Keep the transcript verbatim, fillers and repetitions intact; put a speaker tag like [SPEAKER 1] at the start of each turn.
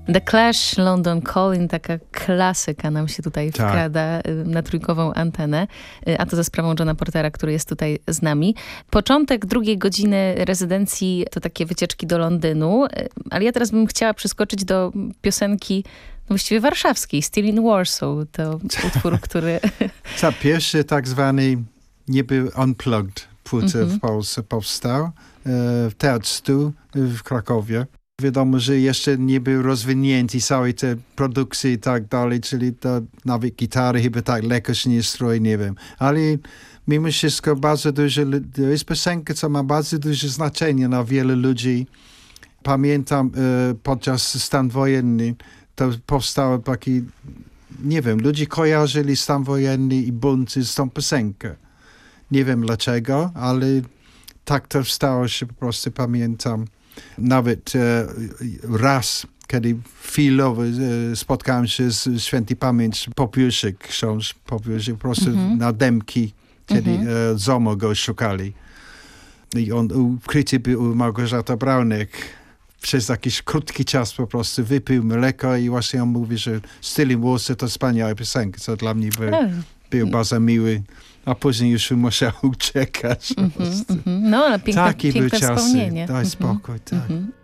[SPEAKER 1] The Clash, London Calling, taka klasyka nam się tutaj
[SPEAKER 2] tak.
[SPEAKER 1] wkrada na trójkową antenę, a to za sprawą Johna Portera, który jest tutaj z nami. Początek drugiej godziny rezydencji to takie wycieczki do Londynu, ale ja teraz bym chciała przeskoczyć do piosenki właściwie warszawskiej, Still in Warsaw. To utwór, który...
[SPEAKER 2] Ta pierwszy tak zwany niby unplugged płytę
[SPEAKER 1] mm-hmm.
[SPEAKER 2] w Polsce powstał w Teatr Stu w Krakowie. Wiadomo, że jeszcze nie był rozwinięty całej te produkcje i tak dalej, czyli to nawet gitary chyba tak lekko się nie stroi, nie wiem. Ale mimo wszystko bardzo dużo, to jest piosenka, co ma bardzo duże znaczenie na wiele ludzi. Pamiętam e, podczas stan wojenny, to powstało taki, nie wiem, ludzie kojarzyli stan wojenny i bunty z tą piosenkę. Nie wiem dlaczego, ale tak to stało się, po prostu pamiętam. Nawet e, raz, kiedy chwilowo e, spotkałem się z świętej pamięci Popielczyk, ksiądz Popielczyk, po prostu mm-hmm. na Dębki, kiedy mm-hmm. e, Zomo go szukali. I on ukryty był u Małgorzata Braunek. Przez jakiś krótki czas po prostu wypił mleko i właśnie on mówi, że Still in Warsaw to wspaniała piosenka, co dla mnie był, oh. był bardzo miły. A później już musiał uciekać.
[SPEAKER 1] Mm-hmm, mm-hmm. No, ale piękne,
[SPEAKER 2] Taki
[SPEAKER 1] piękne
[SPEAKER 2] był czasy.
[SPEAKER 1] wspomnienie.
[SPEAKER 2] Daj
[SPEAKER 1] mm-hmm.
[SPEAKER 2] spokój, tak.
[SPEAKER 1] Mm-hmm.